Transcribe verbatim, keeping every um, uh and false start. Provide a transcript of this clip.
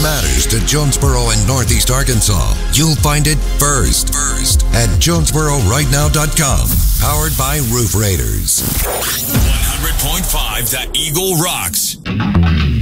matters to Jonesboro and Northeast Arkansas, you'll find it first, first at Jonesboro Right Now dot com. Powered by Roof Raiders. one hundred point five The Eagle rocks.